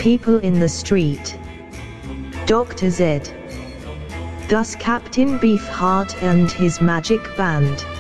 People in the street. Dr. Zed. Thus Captain Beefheart and his magic band.